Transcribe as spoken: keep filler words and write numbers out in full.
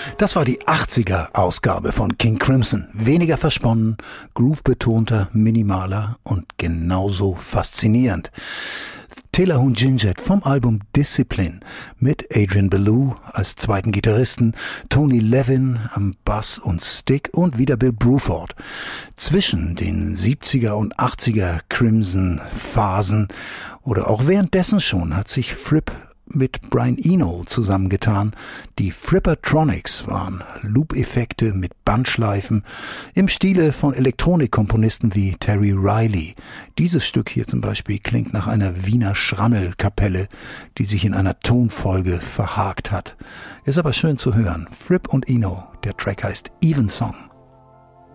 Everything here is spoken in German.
Das war die achtziger-Ausgabe von King Crimson. Weniger versponnen, groove-betonter, minimaler und genauso faszinierend. Telahun Jinjet vom Album Discipline mit Adrian Belew als zweiten Gitarristen, Tony Levin am Bass und Stick und wieder Bill Bruford. Zwischen den siebziger und achtziger Crimson Phasen oder auch währenddessen schon hat sich Fripp mit Brian Eno zusammengetan. Die Frippertronics waren Loop-Effekte mit Bandschleifen im Stile von Elektronikkomponisten wie Terry Riley. Dieses Stück hier zum Beispiel klingt nach einer Wiener Schrammelkapelle, die sich in einer Tonfolge verhakt hat. Ist aber schön zu hören. Fripp und Eno, der Track heißt Evensong.